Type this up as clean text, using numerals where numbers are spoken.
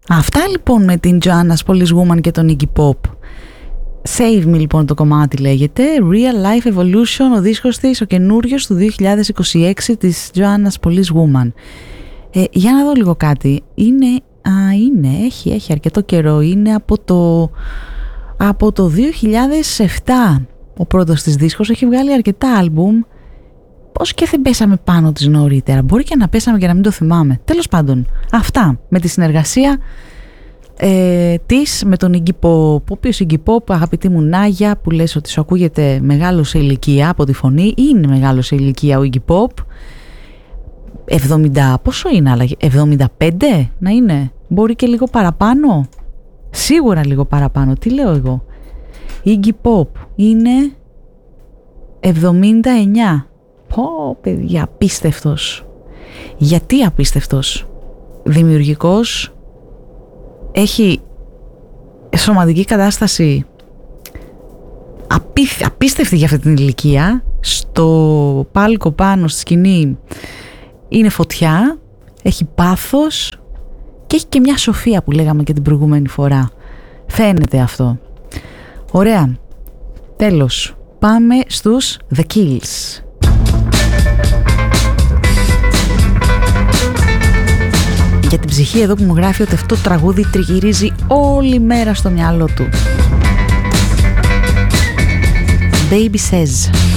Αυτά λοιπόν με την Joanna's Police Woman και τον Iggy Pop. Save Me λοιπόν το κομμάτι λέγεται, Real Life Evolution, ο δίσκος της, ο καινούριος του 2026 της Joanna's Police Woman. Για να δω λίγο κάτι, έχει αρκετό καιρό, είναι από το 2007 ο πρώτος της δίσκος, έχει βγάλει αρκετά άλμπουμ. Πώς και δεν πέσαμε πάνω της νωρίτερα, μπορεί και να πέσαμε και να μην το θυμάμαι. Τέλος πάντων, αυτά με τη συνεργασία της με τον Iggy Pop, ο οποίος Iggy Pop, αγαπητή μου Νάγια, που λες ότι σου ακούγεται μεγάλο σε ηλικία από τη φωνή, είναι μεγάλο σε ηλικία ο Iggy Pop, 70, πόσο είναι, αλλά 75 να είναι, μπορεί και λίγο παραπάνω, σίγουρα λίγο παραπάνω, τι λέω εγώ. Iggy Pop είναι 79. Πω παιδιά, απίστευτος. Γιατί απίστευτος? Δημιουργικός, έχει σωματική κατάσταση απίστευτη για αυτή την ηλικία. Στο πάλκο πάνω στη σκηνή είναι φωτιά, έχει πάθος και έχει και μια σοφία που λέγαμε και την προηγούμενη φορά. Φαίνεται αυτό. Ωραία. Τέλος. Πάμε στους The Kills. Για την ψυχή εδώ που μου γράφει ότι αυτό το τραγούδι τριγυρίζει όλη μέρα στο μυαλό του. Baby Says.